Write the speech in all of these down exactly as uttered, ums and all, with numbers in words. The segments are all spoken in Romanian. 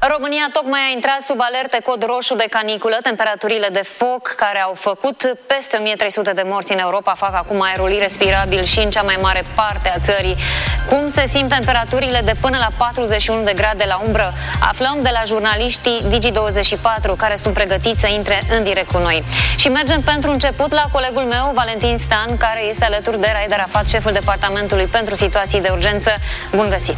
România tocmai a intrat sub alerte cod roșu de caniculă. Temperaturile de foc care au făcut peste o mie trei sute de morți în Europa fac acum aerul irespirabil și în cea mai mare parte a țării. Cum se simt temperaturile de până la patruzeci și unu de grade la umbră? Aflăm de la jurnaliștii Digi douăzeci și patru care sunt pregătiți să intre în direct cu noi. Și mergem pentru început la colegul meu, Valentin Stan, care este alături de Raed Arafat, șeful Departamentului pentru Situații de Urgență. Bun găsit!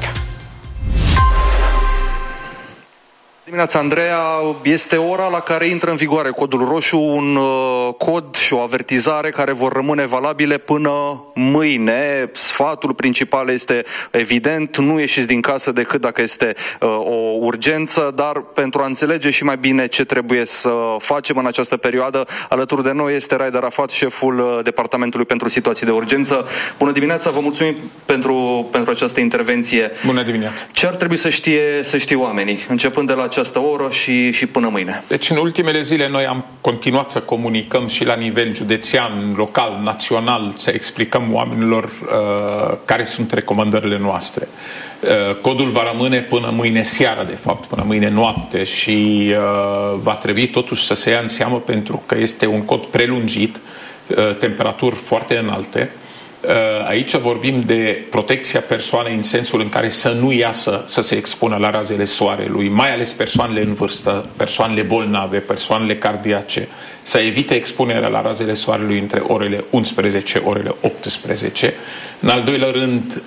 Dimineața, Andreea, este ora la care intră în vigoare codul roșu, un uh, cod și o avertizare care vor rămâne valabile până mâine. Sfatul principal este evident, nu ieșiți din casă decât dacă este uh, o urgență, dar pentru a înțelege și mai bine ce trebuie să facem în această perioadă, alături de noi este Raed Arafat, șeful Departamentului pentru Situații de Urgență. Bună dimineața, vă mulțumim pentru, pentru această intervenție. Bună dimineața. Ce ar trebui să știe, să știe oamenii, începând de la această oră și, și până mâine? Deci în ultimele zile noi am continuat să comunicăm și la nivel județean, local, național, să explicăm oamenilor uh, care sunt recomandările noastre. Uh, codul va rămâne până mâine seară, de fapt, până mâine noapte și uh, va trebui totuși să se ia în seamă pentru că este un cod prelungit, uh, temperaturi foarte înalte. Aici vorbim de protecția persoanei în sensul în care să nu iasă să se expună la razele soarelui, mai ales persoanele în vârstă, persoanele bolnave, persoanele cardiace, să evite expunerea la razele soarelui între orele unsprezece, orele optsprezece. În al doilea rând,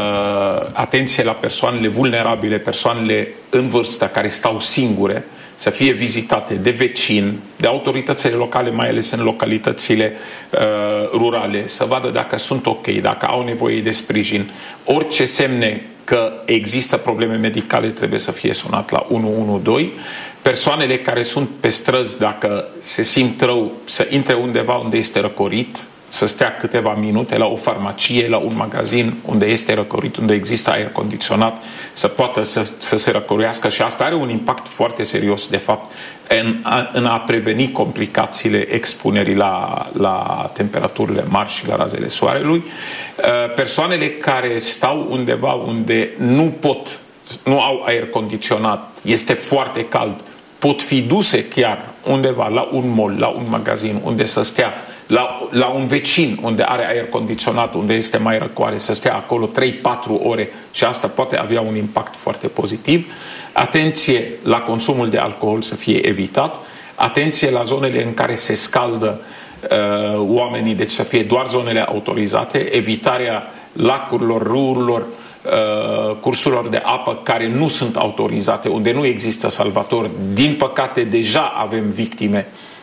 atenție la persoanele vulnerabile, persoanele în vârstă care stau singure, să fie vizitate de vecini, de autoritățile locale, mai ales în localitățile uh, rurale, să vadă dacă sunt ok, dacă au nevoie de sprijin. Orice semne că există probleme medicale trebuie să fie sunat la unu unu doi. Persoanele care sunt pe străzi, dacă se simt rău, să intre undeva unde este răcorit, să stea câteva minute la o farmacie, la un magazin unde este răcorit, unde există aer condiționat, să poată să, să se răcorească și asta are un impact foarte serios, de fapt, în a, în a preveni complicațiile expunerii la, la temperaturile mari și la razele soarelui. Persoanele care stau undeva unde nu pot, nu au aer condiționat, este foarte cald, pot fi duse chiar undeva la un mall, la un magazin unde să stea, la, la un vecin unde are aer condiționat, unde este mai răcoare, să stea acolo trei patru ore și asta poate avea un impact foarte pozitiv. Atenție la consumul de alcool să fie evitat. Atenție la zonele în care se scaldă uh, oamenii, deci să fie doar zonele autorizate. Evitarea lacurilor, râurilor, uh, cursurilor de apă care nu sunt autorizate, unde nu există salvatori. Din păcate, deja avem victime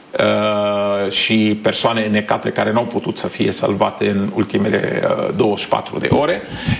Uh, și persoane necate care nu au putut să fie salvate în ultimele uh, douăzeci și patru de ore.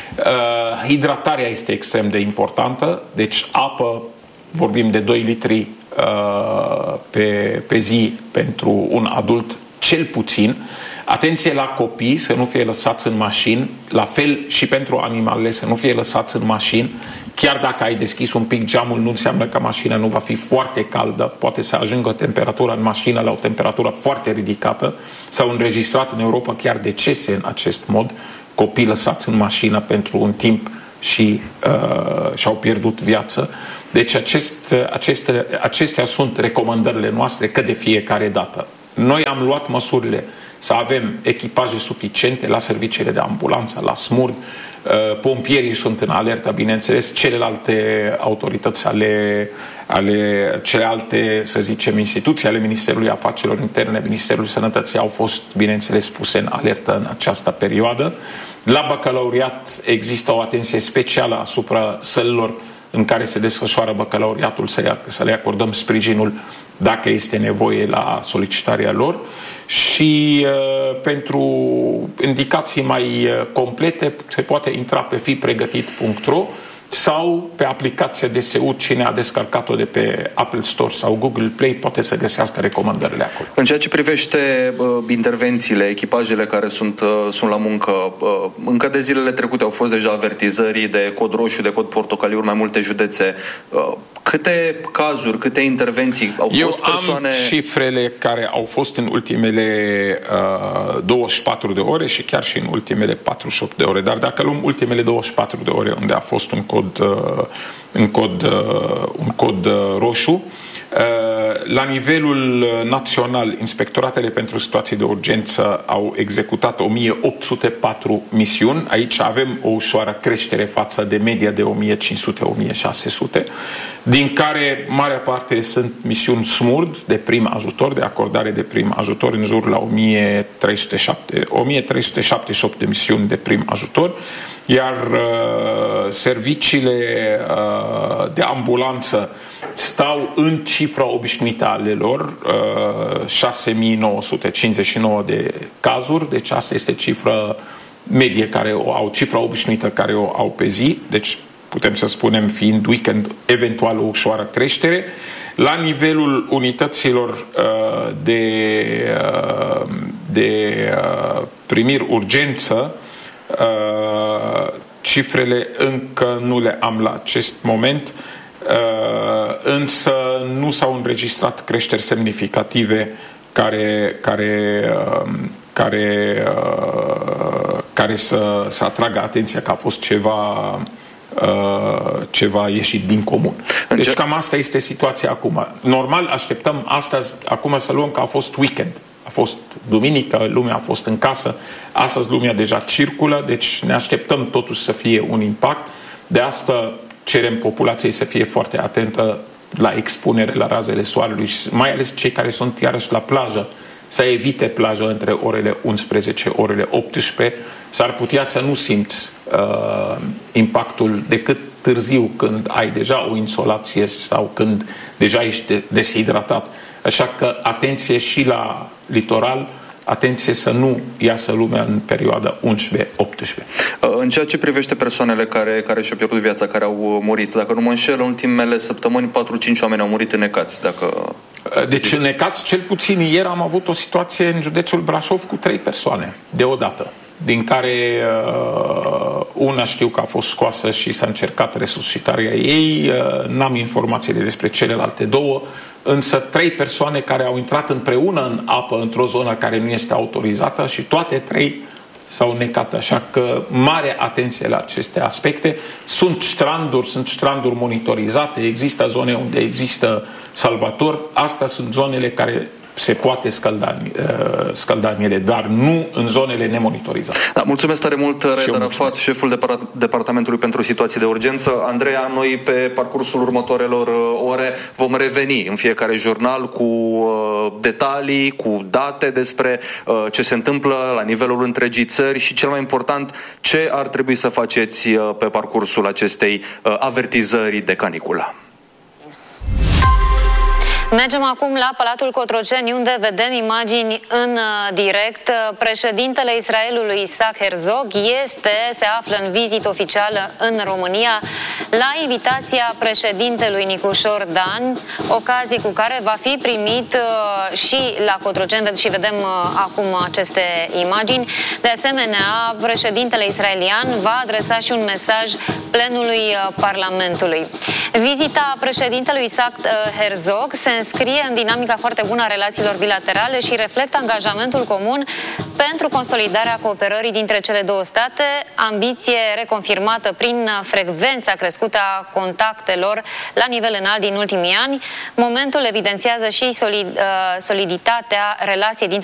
Uh, hidratarea este extrem de importantă, deci apă, vorbim de doi litri uh, pe, pe zi pentru un adult, cel puțin. Atenție la copii, să nu fie lăsați în mașini, la fel și pentru animalele, să nu fie lăsați în mașini. Chiar dacă ai deschis un pic geamul, nu înseamnă că mașina nu va fi foarte caldă, poate să ajungă temperatura în mașină la o temperatură foarte ridicată. S-au înregistrat în Europa chiar decese în acest mod, copii lăsați în mașină pentru un timp și uh, și-au pierdut viață. Deci acest, aceste, acestea sunt recomandările noastre, că de fiecare dată. Noi am luat măsurile să avem echipaje suficiente la serviciile de ambulanță, la SMURD, pompierii sunt în alertă, bineînțeles, celelalte autorități ale, ale celelalte, să zicem, instituții ale Ministerului Afacerilor Interne, Ministerul Sănătății au fost, bineînțeles, puse în alertă în această perioadă. La bacalaureat există o atenție specială asupra sălilor în care se desfășoară bacalaureatul, să, să le acordăm sprijinul dacă este nevoie la solicitarea lor. Și uh, pentru indicații mai uh, complete se poate intra pe fi pregătit punct ro sau pe aplicația D S U. Cine a descărcat-o de pe Apple Store sau Google Play poate să găsească recomandările acolo. În ceea ce privește uh, intervențiile, echipajele care sunt, uh, sunt la muncă, uh, încă de zilele trecute au fost deja avertizări de cod roșu, de cod portocaliu în mai multe județe. Uh, câte cazuri, câte intervenții au Eu fost persoane... am cifrele care au fost în ultimele uh, douăzeci și patru de ore și chiar și în ultimele patruzeci și opt de ore. Dar dacă luăm ultimele douăzeci și patru de ore unde a fost un cod cod, în cod, un cod roșu. La nivelul național, inspectoratele pentru situații de urgență au executat o mie opt sute patru misiuni. Aici avem o ușoară creștere față de media de o mie cinci sute - o mie șase sute, din care marea parte sunt misiuni SMURD de prim ajutor, de acordare de prim ajutor, în jur la o mie trei sute șaptezeci și opt de misiuni de prim ajutor, iar uh, serviciile uh, de ambulanță stau în cifra obișnuită ale lor, șase mii nouă sute cincizeci și nouă de cazuri, deci asta este cifra medie care o au, cifra obișnuită care o au pe zi, deci putem să spunem, fiind weekend, eventual o ușoară creștere. La nivelul unităților de, de primiri urgență, cifrele încă nu le am la acest moment, Uh, însă nu s-au înregistrat creșteri semnificative care, care, uh, care, uh, care să, să atragă atenția că a fost ceva, uh, ceva ieșit din comun. Deci cam asta este situația acum. Normal așteptăm astăzi, acum să luăm că a fost weekend. A fost duminică, lumea a fost în casă, astăzi lumea deja circulă, deci ne așteptăm totuși să fie un impact. De asta cerem populației să fie foarte atentă la expunere la razele soarelui și mai ales cei care sunt iarăși la plajă, să evite plaja între orele unsprezece - orele optsprezece. S-ar putea să nu simți uh, impactul decât târziu, când ai deja o insolație sau când deja ești deshidratat. Așa că atenție și la litoral, atenție să nu iasă lumea în perioada unsprezece - optsprezece. În ceea ce privește persoanele care, care și-au pierdut viața, care au murit, dacă nu mă înșel, în ultimele săptămăni patru cinci oameni au murit înnecați. Dacă... Deci înnecați, cel puțin ieri am avut o situație în județul Brașov cu trei persoane deodată, din care uh, una știu că a fost scoasă și s-a încercat resuscitarea ei, uh, n-am informațiile despre celelalte două, însă trei persoane care au intrat împreună în apă într-o zonă care nu este autorizată și toate trei s-au necat, așa că mare atenție la aceste aspecte. Sunt stranduri, sunt stranduri monitorizate, există zone unde există salvator, astea sunt zonele care se poate scălda, uh, scălda în ele, dar nu în zonele nemonitorizate. Da, mulțumesc tare mult, Raed Arafat, șeful de Departamentului pentru Situații de Urgență. Andreea, noi pe parcursul următoarelor ore vom reveni în fiecare jurnal cu uh, detalii, cu date despre uh, ce se întâmplă la nivelul întregii țări și, cel mai important, ce ar trebui să faceți uh, pe parcursul acestei uh, avertizări de caniculă. Mergem acum la Palatul Cotroceni, unde vedem imagini în direct. Președintele Israelului Isaac Herzog este, se află în vizită oficială în România la invitația președintelui Nicușor Dan, ocazie cu care va fi primit și la Cotroceni și vedem acum aceste imagini. De asemenea, președintele israelian va adresa și un mesaj plenului Parlamentului. Vizita președintelui Isaac Herzog se înscrie în dinamica foarte bună a relațiilor bilaterale și reflectă angajamentul comun pentru consolidarea cooperării dintre cele două state, ambiție reconfirmată prin frecvența crescută a contactelor la nivel înalt din ultimii ani. Momentul evidențiază și solid, soliditatea relației dintre